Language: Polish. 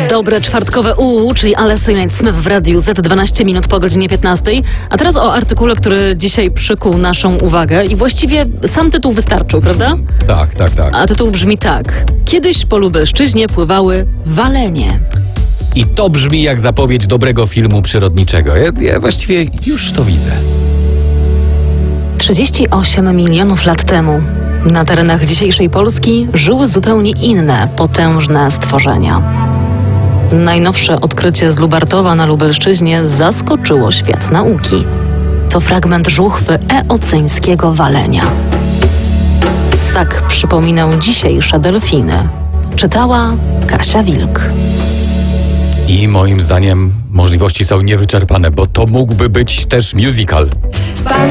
Dobre czwartkowe czyli Alessio Night Smith w Radiu Z 12 minut po godzinie 15. A teraz o artykule, który dzisiaj przykuł naszą uwagę i właściwie sam tytuł wystarczył, prawda? Tak. A tytuł brzmi tak. Kiedyś po Lubelszczyźnie pływały walenie. I to brzmi jak zapowiedź dobrego filmu przyrodniczego. Ja właściwie już to widzę. 38 milionów lat temu na terenach dzisiejszej Polski żyły zupełnie inne, potężne stworzenia. Najnowsze odkrycie z Lubartowa na Lubelszczyźnie zaskoczyło świat nauki. To fragment żuchwy eoceńskiego walenia. Ssak przypominał dzisiejsze delfiny. Czytała Kasia Wilk. I moim zdaniem możliwości są niewyczerpane, bo to mógłby być też musical. Pan